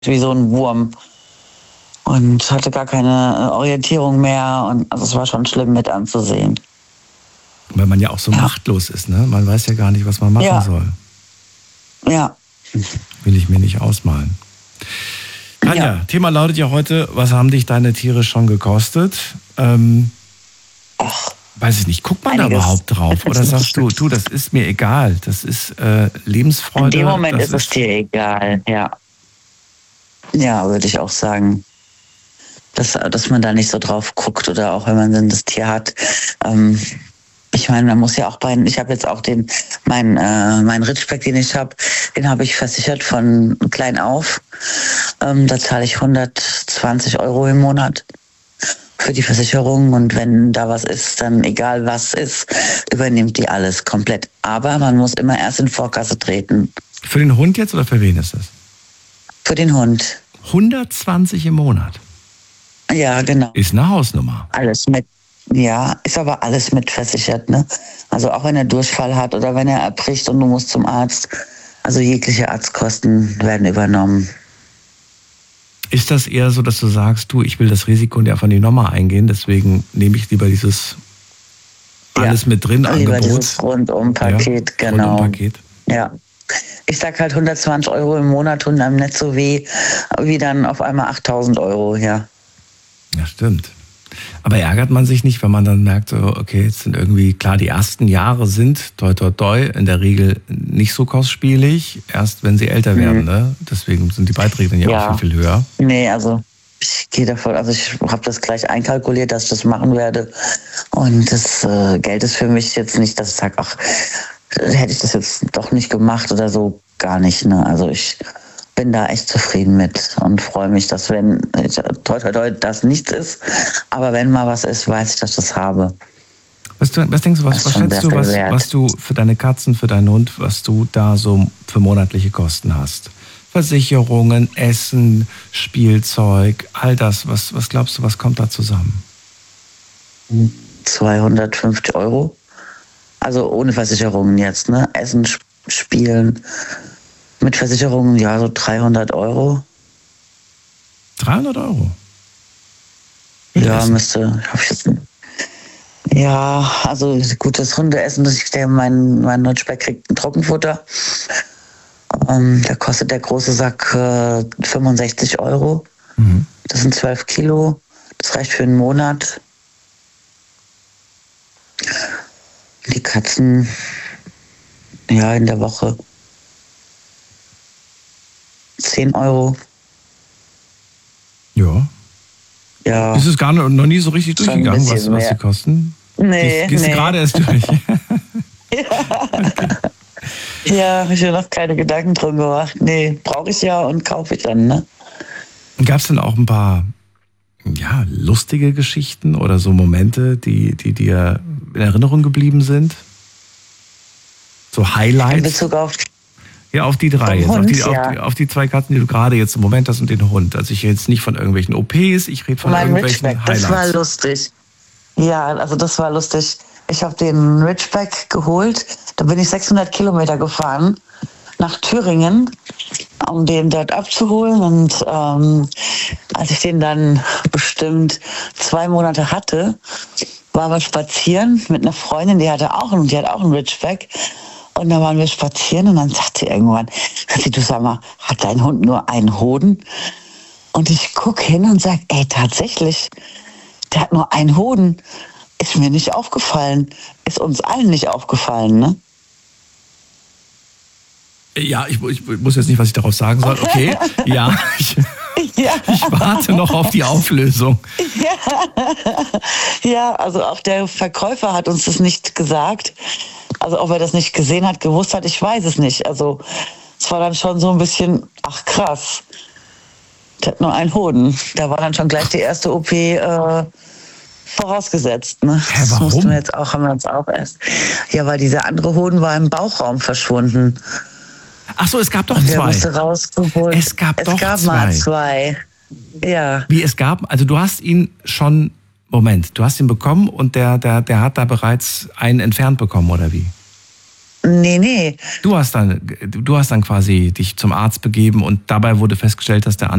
wie so ein Wurm und hatte gar keine Orientierung mehr. Und also es war schon schlimm mit anzusehen. Weil man ja auch so machtlos ist, ne? Man weiß ja gar nicht, was man machen soll. Ja. Will ich mir nicht ausmalen. Tanja, Thema lautet ja heute, was haben dich deine Tiere schon gekostet? Weiß ich nicht, guckt man da überhaupt drauf? Oder sagst du, das ist mir egal, das ist Lebensfreude? In dem Moment ist es dir egal, ja. Ja, würde ich auch sagen. Dass man da nicht so drauf guckt oder auch wenn man dann das Tier hat. Ich meine, man muss ja auch ich habe jetzt auch meinen Ridgeback, den ich habe, den habe ich versichert von klein auf. Da zahle ich 120 € im Monat für die Versicherung und wenn da was ist, dann egal was ist, übernimmt die alles komplett. Aber man muss immer erst in Vorkasse treten. Für den Hund jetzt oder für wen ist das? Für den Hund. 120 im Monat? Ja, genau. Ist eine Hausnummer. Alles mit. Ja, ist aber alles mit versichert, ne? Also auch wenn er Durchfall hat oder wenn er erbricht und du musst zum Arzt. Also jegliche Arztkosten werden übernommen. Ist das eher so, dass du sagst, ich will das Risiko nicht auf die Nummer eingehen, deswegen nehme ich lieber dieses alles mit drin lieber Angebot? Dieses Rundum-Paket, genau. Rundum-Paket. Ja. Ich sag halt 120 € im Monat tun einem nicht so weh, wie dann auf einmal 8.000 €, ja. Ja, stimmt. Aber ärgert man sich nicht, wenn man dann merkt, so, okay, jetzt sind irgendwie, klar, die ersten Jahre sind, toi toi toi, in der Regel nicht so kostspielig, erst wenn sie älter werden, ne? Deswegen sind die Beiträge dann ja auch viel höher. Nee, also ich gehe davon, also ich habe das gleich einkalkuliert, dass ich das machen werde. Und das Geld ist für mich jetzt nicht, dass ich sage, ach, hätte ich das jetzt doch nicht gemacht oder so, gar nicht, ne? Also ich bin da echt zufrieden mit und freue mich, dass wenn, toi toi toi, das nichts ist, aber wenn mal was ist, weiß ich, dass ich das habe. Was denkst du, was schätzt du, was du für deine Katzen, für deinen Hund, was du da so für monatliche Kosten hast? Versicherungen, Essen, Spielzeug, all das, was glaubst du, was kommt da zusammen? 250 €. Also ohne Versicherungen jetzt, ne? Essen, Spielen. Mit Versicherungen, ja, so 300 €. 300 €? Ja, müsste. Ja, also gutes Hundeessen, mein Ridgeback kriegt ein Trockenfutter. Da kostet der große Sack 65 €. Das sind 12 Kilo. Das reicht für einen Monat. Die Katzen, ja, in der Woche 10 €. Ja. Ja. Ist es gar noch nie so richtig durchgegangen, was sie kosten? Nee. Gehst du gerade erst durch? Ja, ich habe noch keine Gedanken drum gemacht. Nee, brauche ich ja und kaufe ich dann, ne? Gab es denn auch ein paar, lustige Geschichten oder so Momente, die dir in Erinnerung geblieben sind? So Highlights? In Bezug auf auf die drei jetzt, Hund, auf die zwei Katzen, die du gerade jetzt im Moment hast und den Hund. Also ich rede jetzt nicht von irgendwelchen OPs, ich rede von irgendwelchen Ridgeback, Highlights. Das war lustig. Ja, also das war lustig. Ich habe den Ridgeback geholt, da bin ich 600 Kilometer gefahren nach Thüringen, um den dort abzuholen. Und als ich den dann bestimmt 2 Monate hatte, waren wir spazieren mit einer Freundin, die hat auch einen Ridgeback. Und da waren wir spazieren und dann sagte sie irgendwann, du sag mal, hat dein Hund nur einen Hoden? Und ich gucke hin und sage, tatsächlich, der hat nur einen Hoden. Ist mir nicht aufgefallen. Ist uns allen nicht aufgefallen, ne? Ja, ich muss jetzt nicht, was ich darauf sagen soll. Okay, ja, ich warte noch auf die Auflösung. Ja, also auch der Verkäufer hat uns das nicht gesagt. Also ob er das nicht gesehen hat, gewusst hat, ich weiß es nicht. Also es war dann schon so ein bisschen, ach krass, der hat nur einen Hoden. Da war dann schon gleich die erste OP vorausgesetzt. Ne? Das warum? haben wir uns auch erst. Ja, weil dieser andere Hoden war im Bauchraum verschwunden. Ach so, es gab doch und der zwei. Musste rausgeholt. Es gab mal zwei. Ja. Wie es gab, also du hast ihn schon, Moment, du hast ihn bekommen und der hat da bereits einen entfernt bekommen, oder wie? Nee. Du hast dann quasi dich zum Arzt begeben und dabei wurde festgestellt, dass der